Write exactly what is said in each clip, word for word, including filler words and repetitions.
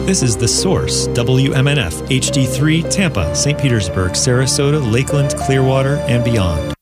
This is The Source, W M N F, H D three, Tampa, Saint Petersburg, Sarasota, Lakeland, Clearwater, and beyond.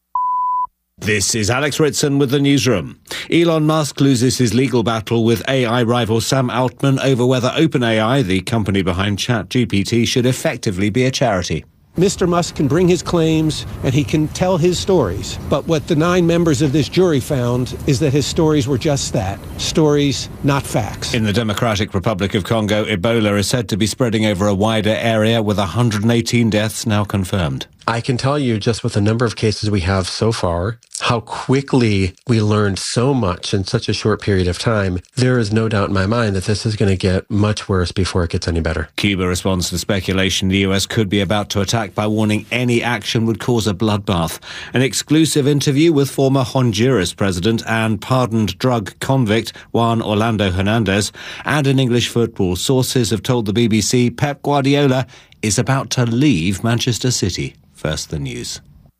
This is Alex Ritson with the newsroom. Elon Musk loses his legal battle with A I rival Sam Altman over whether OpenAI, the company behind ChatGPT, should effectively be a charity. Mister Musk can bring his claims and he can tell his stories. But what the nine members of this jury found is that his stories were just that, stories, not facts. In the Democratic Republic of Congo, Ebola is said to be spreading over a wider area with one hundred eighteen deaths now confirmed. I can tell you just with the number of cases we have so far, how quickly we learned so much in such a short period of time. There is no doubt in my mind that this is going to get much worse before it gets any better. Cuba responds to speculation the U S could be about to attack by warning any action would cause a bloodbath. An exclusive interview with former Honduras president and pardoned drug convict Juan Orlando Hernandez, and in English football, sources have told the B B C Pep Guardiola is about to leave Manchester City. First, the news.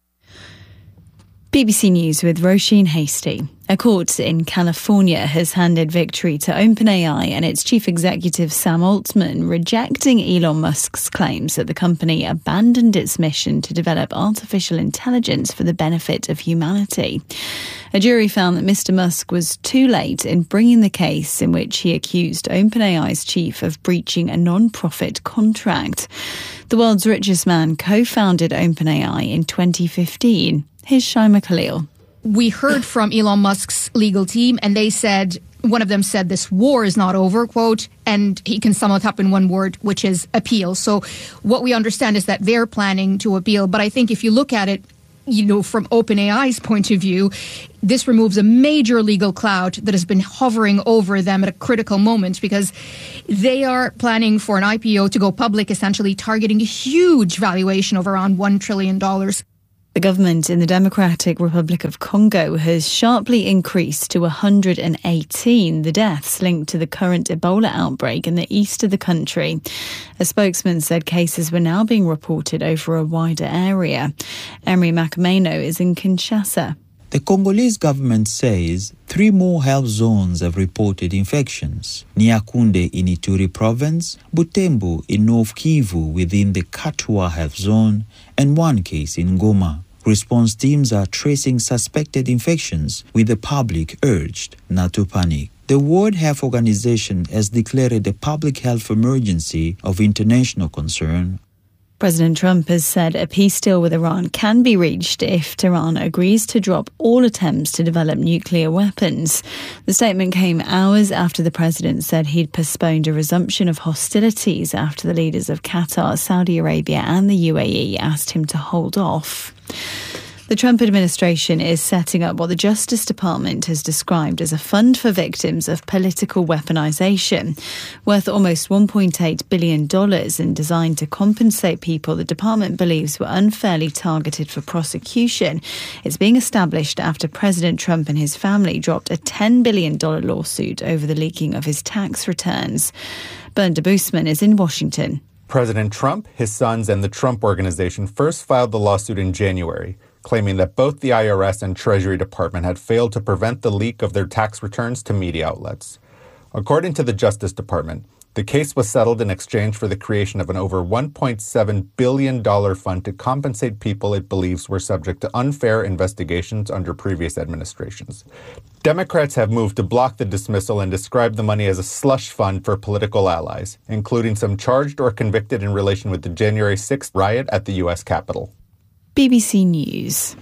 B B C News with Roisin Hastie. A court in California has handed victory to OpenAI and its chief executive Sam Altman, rejecting Elon Musk's claims that the company abandoned its mission to develop artificial intelligence for the benefit of humanity. A jury found that Mister Musk was too late in bringing the case in which he accused OpenAI's chief of breaching a non-profit contract. The world's richest man co-founded OpenAI in twenty fifteen. Here's Shaima Khalil. We heard from Elon Musk's legal team, and they said, one of them said this war is not over, quote, and he can sum it up in one word, which is appeal. So what we understand is that they're planning to appeal. But I think if you look at it, you know, from OpenAI's point of view, this removes a major legal cloud that has been hovering over them at a critical moment, because they are planning for an I P O to go public, essentially targeting a huge valuation of around one trillion dollars. The government in the Democratic Republic of Congo has sharply increased to one hundred eighteen the deaths linked to the current Ebola outbreak in the east of the country. A spokesman said cases were now being reported over a wider area. Emery Makameno is in Kinshasa. The Congolese government says three more health zones have reported infections. Nyakunde in Ituri province, Butembo in North Kivu within the Katwa health zone, and one case in Goma. Response teams are tracing suspected infections, with the public urged not to panic. The World Health Organization has declared a public health emergency of international concern. President Trump has said a peace deal with Iran can be reached if Tehran agrees to drop all attempts to develop nuclear weapons. The statement came hours after the president said he'd postponed a resumption of hostilities after the leaders of Qatar, Saudi Arabia and the U A E asked him to hold off. The Trump administration is setting up what the Justice Department has described as a fund for victims of political weaponization, worth almost one point eight billion dollars and designed to compensate people the department believes were unfairly targeted for prosecution. It's being established after President Trump and his family dropped a ten billion dollars lawsuit over the leaking of his tax returns. Bernd Boosman is in Washington. President Trump, his sons, and the Trump Organization first filed the lawsuit in January, claiming that both the I R S and Treasury Department had failed to prevent the leak of their tax returns to media outlets. According to the Justice Department, the case was settled in exchange for the creation of an over one point seven billion dollars fund to compensate people it believes were subject to unfair investigations under previous administrations. Democrats have moved to block the dismissal and describe the money as a slush fund for political allies, including some charged or convicted in relation with the January sixth riot at the U S Capitol. B B C News.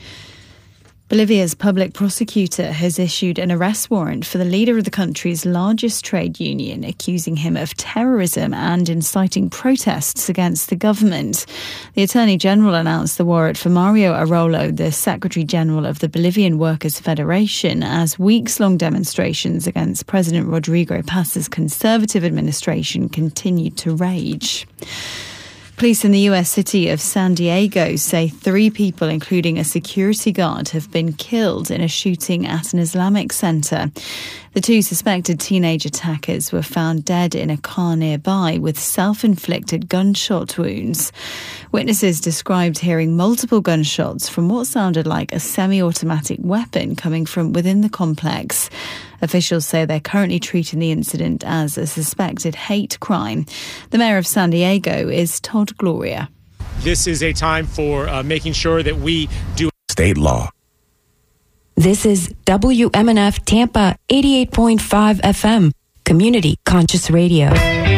Bolivia's public prosecutor has issued an arrest warrant for the leader of the country's largest trade union, accusing him of terrorism and inciting protests against the government. The Attorney General announced the warrant for Mario Arroyo, the Secretary General of the Bolivian Workers' Federation, as weeks-long demonstrations against President Rodrigo Paz's conservative administration continued to rage. Police in the U S city of San Diego say three people, including a security guard, have been killed in a shooting at an Islamic center. The two suspected teenage attackers were found dead in a car nearby with self-inflicted gunshot wounds. Witnesses described hearing multiple gunshots from what sounded like a semi-automatic weapon coming from within the complex. Officials say they're currently treating the incident as a suspected hate crime. The mayor of San Diego is Todd Gloria. This is a time for uh, making sure that we do state law. This is W M N F Tampa eighty-eight point five F M, Community Conscious Radio.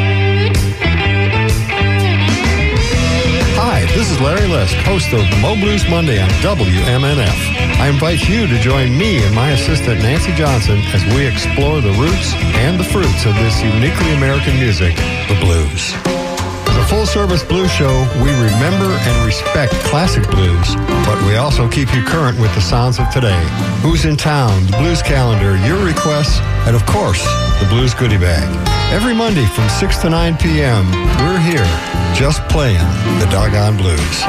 Hi, this is Larry Lisk, host of Mo Blues Monday on W M N F. I invite you to join me and my assistant Nancy Johnson as we explore the roots and the fruits of this uniquely American music, the blues. As a full-service blues show, we remember and respect classic blues, but we also keep you current with the sounds of today. Who's in town, the blues calendar, your requests, and of course, the blues goodie bag. Every Monday from six to nine p.m., we're here just playing the doggone blues.